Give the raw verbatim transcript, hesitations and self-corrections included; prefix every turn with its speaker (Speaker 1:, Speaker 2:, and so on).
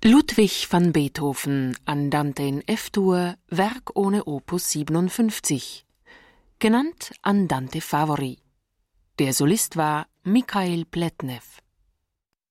Speaker 1: Ludwig van Beethoven, Andante in F-Dur, Werk ohne Opus siebenundfünfzig, genannt Andante Favori. Der Solist war Michail Pletnev.